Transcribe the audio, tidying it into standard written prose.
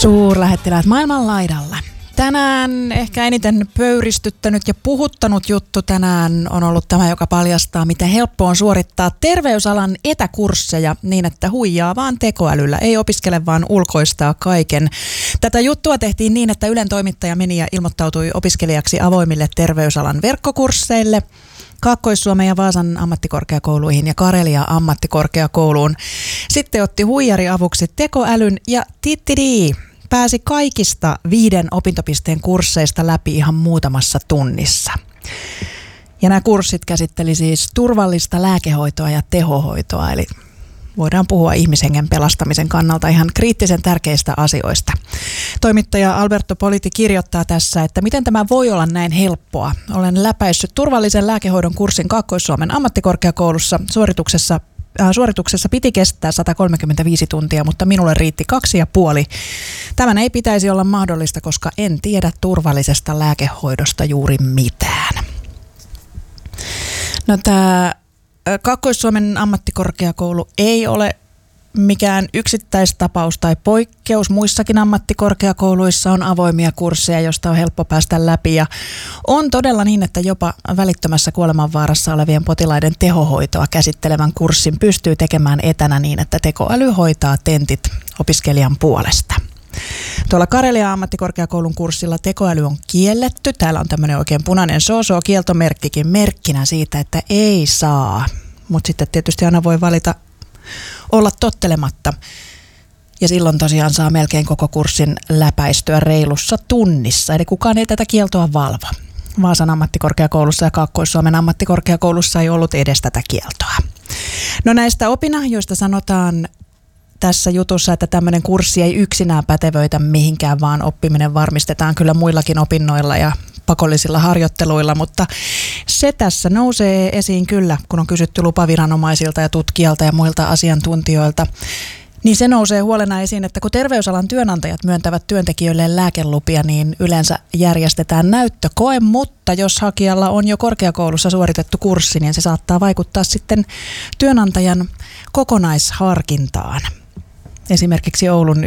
Suurlähettiläät maailman laidalla. Tänään ehkä eniten pöyristyttänyt ja puhuttanut juttu tänään on ollut tämä, joka paljastaa, miten helppo on suorittaa terveysalan etäkursseja niin, että huijaa vaan tekoälyllä. Ei opiskele, vaan ulkoistaa kaiken. Tätä juttua tehtiin niin, että Ylen toimittaja meni ja ilmoittautui opiskelijaksi avoimille terveysalan verkkokursseille. Kaakkois-Suomen ja Vaasan ammattikorkeakouluihin ja Karelia ammattikorkeakouluun. Sitten otti huijari avuksi tekoälyn ja pääsi kaikista 5 opintopisteen kursseista läpi ihan muutamassa tunnissa. Ja nämä kurssit käsitteli siis turvallista lääkehoitoa ja tehohoitoa, eli voidaan puhua ihmishengen pelastamisen kannalta ihan kriittisen tärkeistä asioista. Toimittaja Alberto Politi kirjoittaa tässä, että miten tämä voi olla näin helppoa. Olen läpäissyt turvallisen lääkehoidon kurssin Kaakkois-Suomen ammattikorkeakoulussa. Suorituksessa piti kestää 135 tuntia, mutta minulle riitti 2,5. Tämän ei pitäisi olla mahdollista, koska en tiedä turvallisesta lääkehoidosta juuri mitään. No, tämä Kaakkois-Suomen ammattikorkeakoulu ei ole mikään yksittäistapaus tai poikkeus. Muissakin ammattikorkeakouluissa on avoimia kursseja, joista on helppo päästä läpi. Ja on todella niin, että jopa välittömässä kuolemanvaarassa olevien potilaiden tehohoitoa käsittelevän kurssin pystyy tekemään etänä niin, että tekoäly hoitaa tentit opiskelijan puolesta. Tuolla Karelia ammattikorkeakoulun kurssilla tekoäly on kielletty. Täällä on tämmöinen oikein punainen kieltomerkkikin merkkinä siitä, että ei saa. Mutta sitten tietysti aina voi valita olla tottelematta. Ja silloin tosiaan saa melkein koko kurssin läpäistyä reilussa tunnissa. Eli kukaan ei tätä kieltoa valvo. Vaasan ammattikorkeakoulussa ja Kaakkois-Suomen ammattikorkeakoulussa ei ollut edes tätä kieltoa. No, näistä opinahjoista sanotaan tässä jutussa, että tämmöinen kurssi ei yksinään pätevöitä mihinkään, vaan oppiminen varmistetaan kyllä muillakin opinnoilla ja pakollisilla harjoitteluilla, mutta se tässä nousee esiin kyllä, kun on kysytty lupaviranomaisilta ja tutkijalta ja muilta asiantuntijoilta, niin se nousee huolena esiin, että kun terveysalan työnantajat myöntävät työntekijöille lääkelupia, niin yleensä järjestetään näyttökoe, mutta jos hakijalla on jo korkeakoulussa suoritettu kurssi, niin se saattaa vaikuttaa sitten työnantajan kokonaisharkintaan. Esimerkiksi Oulun